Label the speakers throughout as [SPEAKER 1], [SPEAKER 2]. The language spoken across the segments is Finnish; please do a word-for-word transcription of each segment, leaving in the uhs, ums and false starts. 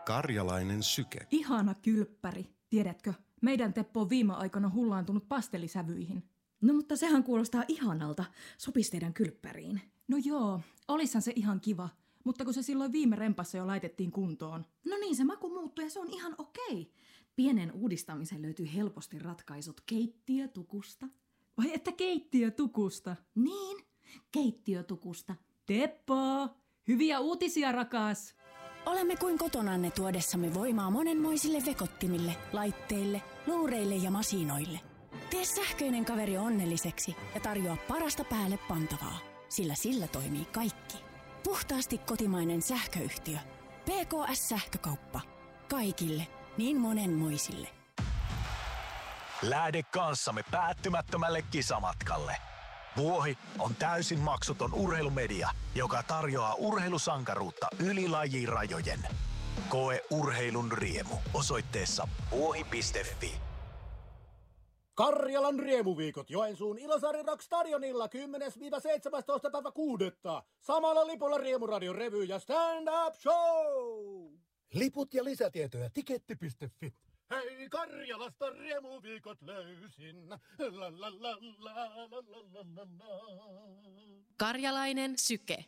[SPEAKER 1] Karjalainen syke.
[SPEAKER 2] Ihana kylppäri. Tiedätkö, meidän Teppo on viime aikoina hullaantunut pastelisävyihin.
[SPEAKER 3] No mutta sehän kuulostaa ihanalta. Sopisi teidän kylppäriin.
[SPEAKER 2] No joo, olishan se ihan kiva. Mutta kun se silloin viime rempassa jo laitettiin kuntoon.
[SPEAKER 3] No niin, se maku muuttui ja se on ihan okei. Pienen uudistamisen löytyy helposti ratkaisut keittiötukusta.
[SPEAKER 2] Vai että keittiötukusta?
[SPEAKER 3] Niin, keittiötukusta.
[SPEAKER 2] Teppo, hyviä uutisia rakas!
[SPEAKER 4] Olemme kuin kotonanne tuodessamme voimaa monenmoisille vekottimille, laitteille, luureille ja masinoille. Tee sähköinen kaveri onnelliseksi ja tarjoa parasta päälle pantavaa, sillä sillä toimii kaikki. Puhtaasti kotimainen sähköyhtiö. P K S-sähkökauppa. Kaikille, niin monenmoisille.
[SPEAKER 5] Lähde kanssamme päättymättömälle kisamatkalle. Vuohi on täysin maksuton urheilumedia, joka tarjoaa urheilusankaruutta yli lajirajojen. Koe urheilun riemu osoitteessa vuohi piste fi.
[SPEAKER 6] Karjalan riemuviikot Joensuun Ilosaari Rock Stadionilla kymmenes seitsemästoista päivä kuudetta. Samalla lipulla Riemuradion revy ja stand-up show. Liput ja lisätietoja tiketti piste fi. Hei, Karjalasta riemuviikot löysin. La, la, la, la, la, la, la, la.
[SPEAKER 7] Karjalainen syke.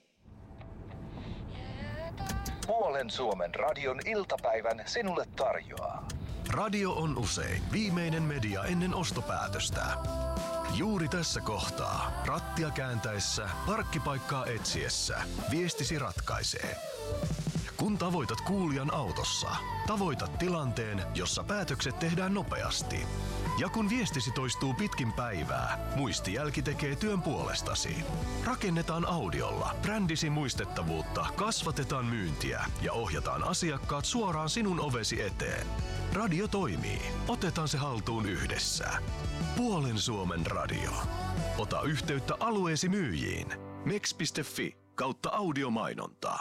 [SPEAKER 8] Puolen Suomen radion iltapäivän sinulle tarjoaa.
[SPEAKER 5] Radio on usein viimeinen media ennen ostopäätöstä. Juuri tässä kohtaa, rattia kääntäessä, parkkipaikkaa etsiessä, viestisi ratkaisee. Kun tavoitat kuulijan autossa, tavoitat tilanteen, jossa päätökset tehdään nopeasti. Ja kun viestisi toistuu pitkin päivää, muistijälki tekee työn puolestasi. Rakennetaan audiolla brändisi muistettavuutta, kasvatetaan myyntiä ja ohjataan asiakkaat suoraan sinun ovesi eteen. Radio toimii. Otetaan se haltuun yhdessä. Puolen Suomen radio. Ota yhteyttä alueesi myyjiin. meks piste fi kautta audiomainontaa.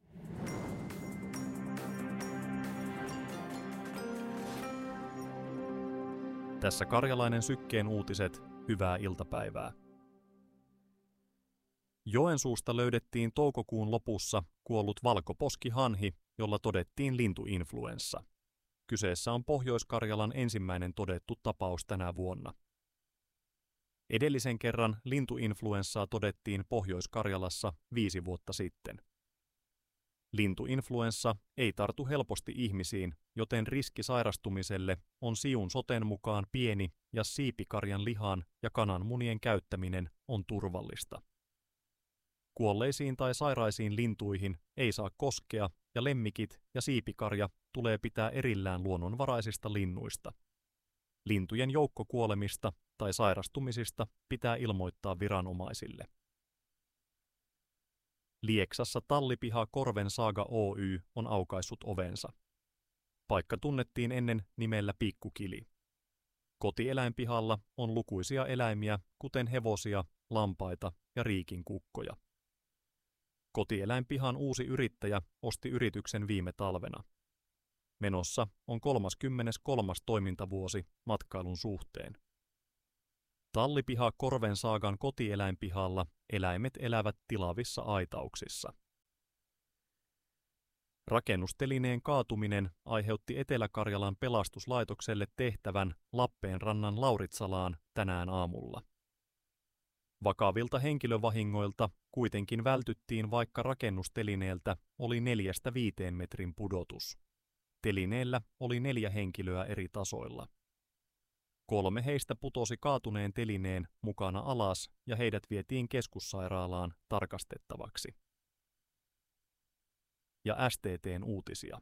[SPEAKER 9] Tässä Karjalainen sykkeen uutiset, hyvää iltapäivää. Joensuusta löydettiin toukokuun lopussa kuollut valkoposkihanhi, jolla todettiin lintuinfluenssa. Kyseessä on Pohjois-Karjalan ensimmäinen todettu tapaus tänä vuonna. Edellisen kerran lintuinfluenssaa todettiin Pohjois-Karjalassa viisi vuotta sitten. Lintuinfluenssa ei tartu helposti ihmisiin, joten riski sairastumiselle on siun soten mukaan pieni ja siipikarjan lihan ja kananmunien käyttäminen on turvallista. Kuolleisiin tai sairaisiin lintuihin ei saa koskea ja lemmikit ja siipikarja tulee pitää erillään luonnonvaraisista linnuista. Lintujen joukkokuolemista tai sairastumisista pitää ilmoittaa viranomaisille. Lieksassa Tallipiha Korven Saaga Oy on aukaissut ovensa. Paikka tunnettiin ennen nimellä Pikkukili. Kotieläinpihalla on lukuisia eläimiä, kuten hevosia, lampaita ja riikinkukkoja. Kotieläinpihan uusi yrittäjä osti yrityksen viime talvena. Menossa on kolmaskymmeneskolmas toimintavuosi matkailun suhteen. Tallipiha Korven Saagan kotieläinpihalla eläimet elävät tilavissa aitauksissa. Rakennustelineen kaatuminen aiheutti Etelä-Karjalan pelastuslaitokselle tehtävän Lappeenrannan Lauritsalaan tänään aamulla. Vakavilta henkilövahingoilta kuitenkin vältyttiin, vaikka rakennustelineeltä oli neljästä viiteen metrin pudotus. Telineellä oli neljä henkilöä eri tasoilla. Kolme heistä putosi kaatuneen telineen mukana alas ja heidät vietiin keskussairaalaan tarkastettavaksi. Ja S T T:n uutisia.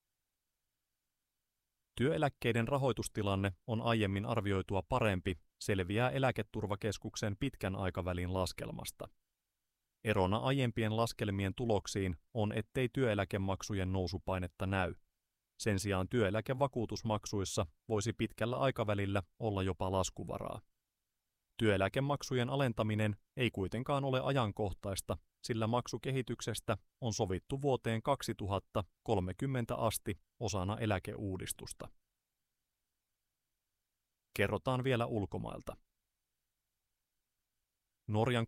[SPEAKER 9] Työeläkkeiden rahoitustilanne on aiemmin arvioitua parempi, selviää Eläketurvakeskuksen pitkän aikavälin laskelmasta. Erona aiempien laskelmien tuloksiin on, ettei työeläkemaksujen nousupainetta näy. Sen sijaan työeläkevakuutusmaksuissa voisi pitkällä aikavälillä olla jopa laskuvaraa. Työeläkemaksujen alentaminen ei kuitenkaan ole ajankohtaista, sillä maksukehityksestä on sovittu vuoteen kaksituhattakolmekymmentä asti osana eläkeuudistusta. Kerrotaan vielä ulkomailta. Norjan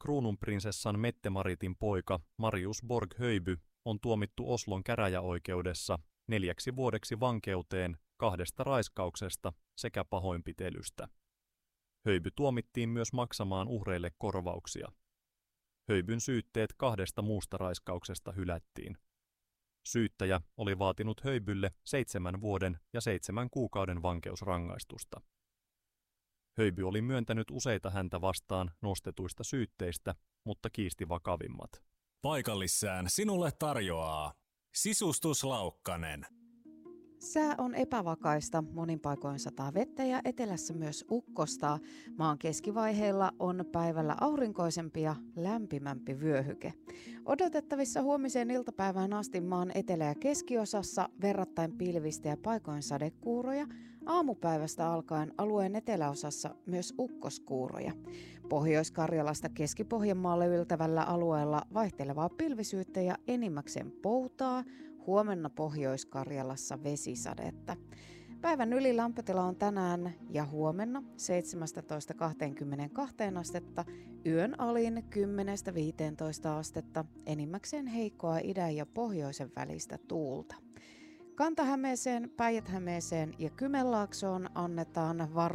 [SPEAKER 9] kruununprinsessan Mette-Maritin poika Marius Borg Höjby on tuomittu Oslon käräjäoikeudessa neljäksi vuodeksi vankeuteen kahdesta raiskauksesta sekä pahoinpitelystä. Höyby tuomittiin myös maksamaan uhreille korvauksia. Höybyn syytteet kahdesta muusta raiskauksesta hylättiin. Syyttäjä oli vaatinut Höybylle seitsemän vuoden ja seitsemän kuukauden vankeusrangaistusta. Höyby oli myöntänyt useita häntä vastaan nostetuista syytteistä, mutta kiisti vakavimmat.
[SPEAKER 1] Paikallissään sinulle tarjoaa Sisustus Laukkanen.
[SPEAKER 10] Sää on epävakaista, monin paikoin sataa vettä ja etelässä myös ukkosta. Maan keskivaiheilla on päivällä aurinkoisempi ja lämpimämpi vyöhyke. Odotettavissa huomiseen iltapäivään asti maan etelä- ja keskiosassa verrattain pilvistä ja paikoin sadekuuroja. Aamupäivästä alkaen alueen eteläosassa myös ukkoskuuroja. Pohjois-Karjalasta Keski-Pohjanmaalle yltävällä alueella vaihtelevaa pilvisyyttä ja enimmäkseen poutaa. Huomenna Pohjois-Karjalassa vesisadetta. Päivän ylilämpötila on tänään ja huomenna seitsemäntoista kaksikymmentäkaksi astetta, yön alin kymmenestä viiteentoista astetta, enimmäkseen heikkoa idän ja pohjoisen välistä tuulta. Kanta-Hämeeseen, Päijät-Hämeeseen ja Kymenlaaksoon annetaan varo